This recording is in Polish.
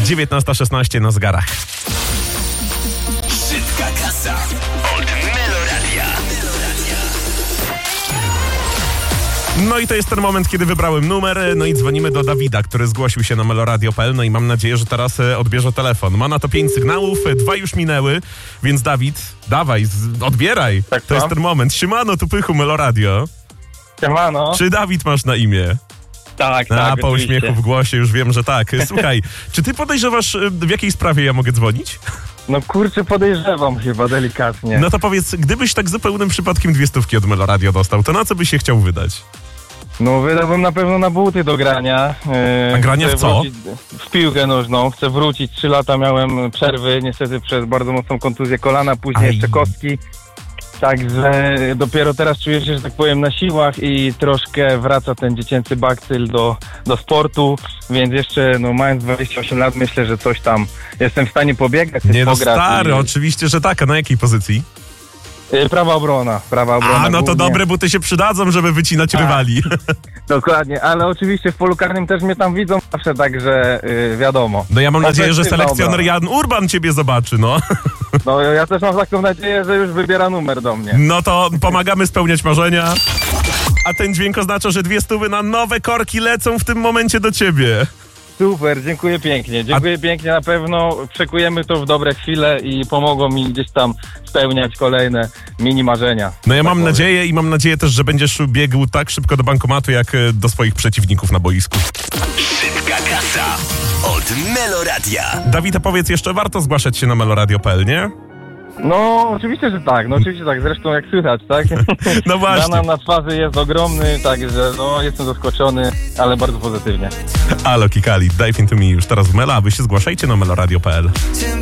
19:16 na zegarach. Szybka kasa od Meloradia. No i to jest ten moment, kiedy wybrałem numer, no i dzwonimy do Dawida, który zgłosił się na meloradio.pl, no i mam nadzieję, że teraz odbierze telefon. Ma na to 5 sygnałów, 2 już minęły, więc Dawid, dawaj, odbieraj. Tak, to jest ten moment. Siemano, tu Pychu, Meloradio. Siemano. Czy Dawid masz na imię? Tak, Po uśmiechu w głosie już wiem, że tak. Słuchaj, czy ty podejrzewasz, w jakiej sprawie ja mogę dzwonić? No kurczę, podejrzewam chyba delikatnie. No to powiedz, gdybyś tak zupełnym przypadkiem 200 od Meloradio dostał, to na co byś się chciał wydać? No wydałbym na pewno na buty do grania. A grania w co? W piłkę nożną. Chcę wrócić. 3 lata miałem przerwy, niestety przez bardzo mocną kontuzję kolana, później jeszcze kostki. Także dopiero teraz czuję się, że tak powiem, na siłach i troszkę wraca ten dziecięcy bakcyl do sportu, więc jeszcze, no mając 28 lat, myślę, że coś tam jestem w stanie pobiegać. Nie no stary, oczywiście, że tak. A na jakiej pozycji? Prawa obrona. A, no to głównie. dobre buty się przydadzą, żeby wycinać rywali. Dokładnie, ale oczywiście w polu karnym też mnie tam widzą zawsze, także wiadomo. No ja mam nadzieję, że Ofensywna selekcjoner obrona. Jan Urban ciebie zobaczy, no. No ja też mam taką nadzieję, że już wybiera numer do mnie. No to pomagamy spełniać marzenia. A ten dźwięk oznacza, że 200 na nowe korki lecą w tym momencie do ciebie. Super, dziękuję pięknie. Pięknie, na pewno przekujemy to w dobre chwile i pomogą mi gdzieś tam spełniać kolejne mini marzenia. No ja tak mam powiem. nadzieję i mam nadzieję też, że będziesz biegł tak szybko do bankomatu, jak do swoich przeciwników na boisku. Szybka kasa od Meloradia. Dawid, a powiedz jeszcze, warto zgłaszać się na meloradio.pl, nie? No oczywiście, że tak, zresztą jak słychać, tak? No właśnie. Banan na twarzy jest ogromny, także no jestem zaskoczony, ale bardzo pozytywnie. Alo, Kikali, Dive Into Me już teraz w Mela, a wy się zgłaszajcie na meloradio.pl.